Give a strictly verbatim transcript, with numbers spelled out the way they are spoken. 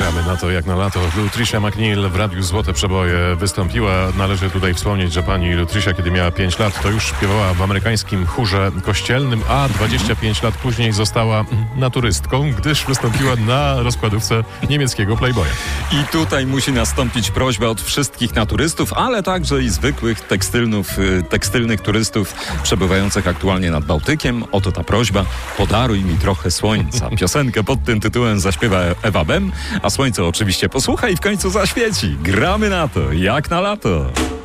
Gramy na to jak na lato. Lutricia McNeil w Radiu Złote Przeboje wystąpiła. Należy tutaj wspomnieć, że pani Lutricia, kiedy miała pięć lat, to już śpiewała w amerykańskim chórze kościelnym, a dwadzieścia pięć lat później została naturystką, gdyż wystąpiła na rozkładówce niemieckiego Playboya. I tutaj musi nastąpić prośba od wszystkich naturystów, ale także i zwykłych tekstylnów, tekstylnych turystów przebywających aktualnie nad Bałtykiem. Oto ta prośba: podaruj mi trochę słońca. Piosenkę pod tym tytułem zaśpiewa Ewa Bem, a słońce oczywiście posłucha i w końcu zaświeci. Gramy na to, jak na lato.